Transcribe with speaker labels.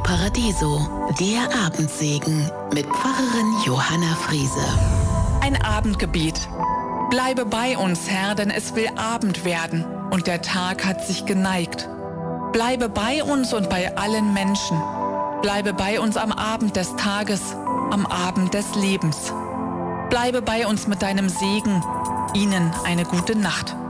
Speaker 1: Paradiso, der Abendsegen mit Pfarrerin Johanna Friese.
Speaker 2: Ein Abendgebet. Bleibe bei uns, Herr, denn es will Abend werden und der Tag hat sich geneigt. Bleibe bei uns und bei allen Menschen. Bleibe bei uns am Abend des Tages, am Abend des Lebens. Bleibe bei uns mit deinem Segen. Ihnen eine gute Nacht.